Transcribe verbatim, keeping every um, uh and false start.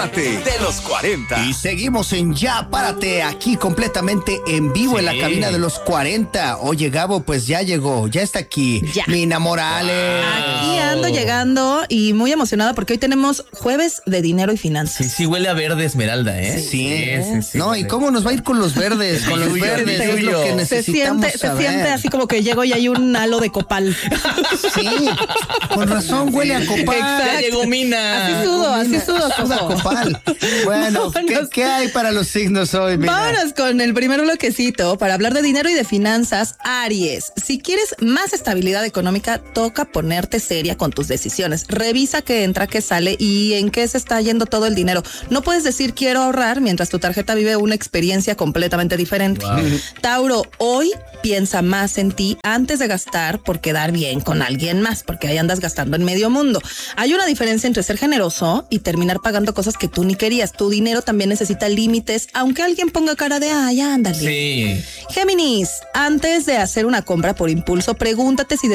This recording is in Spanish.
Párate de los cuarenta. Y seguimos en Ya Párate, aquí completamente en vivo, sí, en la cabina de los cuarenta. Oye, Gabo, pues ya llegó, ya está aquí. Ya. Mina Morales. Aquí ando llegando y muy emocionada porque hoy tenemos jueves de dinero y finanzas. Sí, sí, huele a verde esmeralda, ¿eh? Sí, sí, sí, sí. No, ¿y cómo nos va a ir con los verdes? Con los verdes es lo que necesitamos Se siente, saber. se siente así como que llego y hay un halo de copal. Sí, con razón huele a copal. Exacto. Ya llegó Mina. Así sudo, así sudo. Suda copal. Bueno, ¿qué, ¿qué hay para los signos hoy, Mina? Vámonos con el primer bloquecito para hablar de dinero y de finanzas. Aries, si quieres más estabilidad económica, toca ponerte seria con tus decisiones. Revisa qué entra, qué sale y en qué se está yendo todo el dinero. No puedes decir quiero ahorrar mientras tu tarjeta vive una experiencia completamente diferente. Wow. Tauro, hoy piensa más en ti antes de gastar por quedar bien con alguien más, porque ahí andas gastando en medio mundo. Hay una diferencia entre ser generoso y terminar pagando cosas que tú ni querías. Tu dinero también necesita límites, aunque alguien ponga cara de ay, ándale. Sí. Géminis, antes de hacer una compra por impulso, pregúntate si